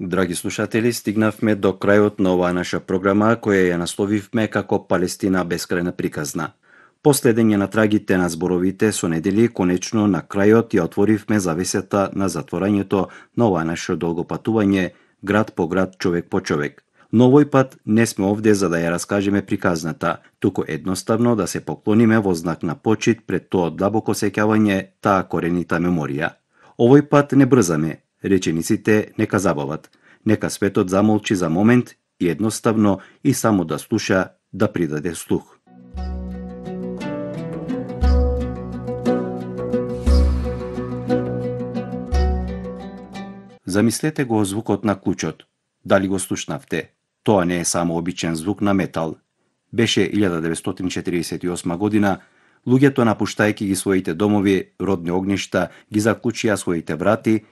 Драги слушатели, стигнавме до крајот на оваа наша програма која ја насловивме како Палестина бескрајна приказна. По следење на трагите на зборовите со недели, конечно на крајот ја отворивме завесата на затворањето на оваа наше долго патување, град по град, човек по човек. Но овој пат не сме овде за да ја раскажеме приказната, туку едноставно да се поклониме во знак на почит пред тоа длабоко сеќавање, таа коренита меморија. Овој пат не брзаме, речениците нека забават. Нека светот замолчи за момент и едноставно и само да слуша, да придаде слух. Замислете го звукот на клучот. Дали го слушнавте? Тоа не е само обичен звук на метал. Беше 1948 година, луѓето напуштајќи ги своите домови, родни огништа, ги заклучија своите врати